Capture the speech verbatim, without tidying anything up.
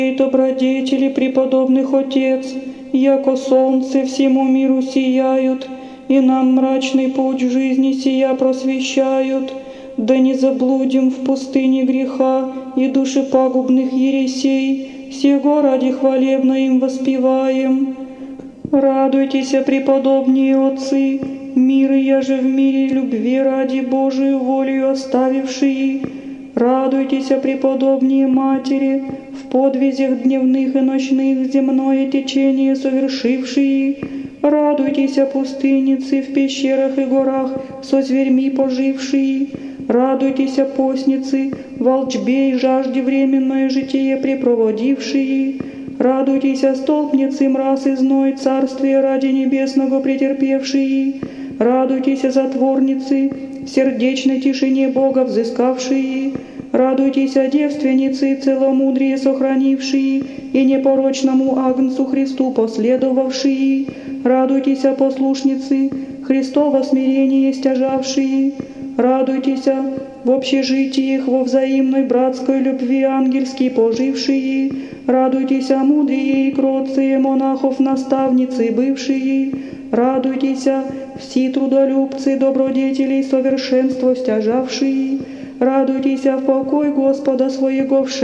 Добродетели преподобных Отец, яко солнце всему миру сияют, и нам мрачный путь жизни сия просвещают, да не заблудим в пустыне греха и душепагубных ересей, сего ради хвалебно им воспеваем. Радуйтесь, преподобные отцы, мир я же в мире любви ради Божию волею оставившие. Радуйтесь, преподобные матери, в подвизях дневных и ночных земное течение совершившие. Радуйтесь, пустынницы, в пещерах и горах со зверьми пожившие. Радуйтесь, постницы, в волчбе и жажде временное житие препроводившие. Радуйтесь, столпницы, мраз и зной царствия ради небесного претерпевшие. Радуйтесь, затворницы, в сердечной тишине Бога взыскавшие. Радуйтесь, девственницы, целомудрие сохранившие и непорочному Агнцу Христу последовавшие. Радуйтесь, послушницы, Христово смирение стяжавшие. Радуйтесь, в общежитиях во взаимной братской любви ангельски пожившие. Радуйтесь, мудрые и кроткие монахов наставницы бывшие. Радуйтесь, все трудолюбцы, добродетелей совершенство стяжавшие. Радуйтесь, в покой Господа своего